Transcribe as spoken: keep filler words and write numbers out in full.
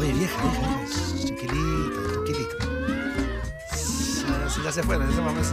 Oye, vieja, vieja, vieja. Shh, tranquilita, tranquilita. Ya, sí, ya se fueron, ese momento.